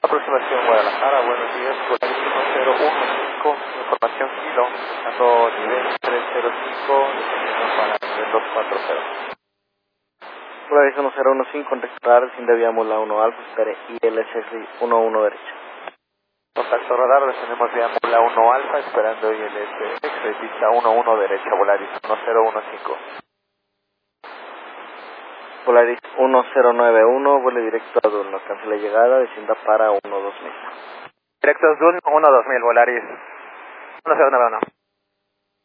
Aproximación Guadalajara, buenos días, Polaris 1015, información kilo, dando nivel 305, descendiendo para nivel 240. Polaris 1015, contacto radar, sin desviamos la 1 alfa, espere ILS 11 derecha. Contacto radar, descendemos vía Mula 1 alfa, esperando ILS, pista 11 derecha, Polaris 1015. Polaris 1091, vuelo directo a Dulno, cancela llegada, descienda para 12000. Directo a Dulno 12000, Polaris 1091.